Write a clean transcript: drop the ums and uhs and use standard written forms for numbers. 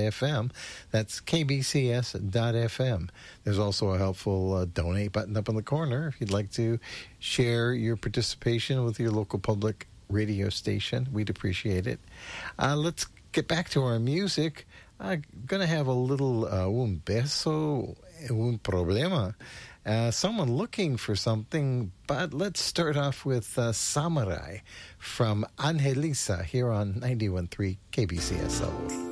kbcs.fm. That's kbcs.fm. There's also a helpful donate button up in the corner if you'd like to share your participation with your local public radio station. We'd appreciate it. Let's get back to our music. I'm going to have a little un beso, un problema. Someone looking for something, but let's start off with Samurai from Angelisa here on 91.3 KBCS.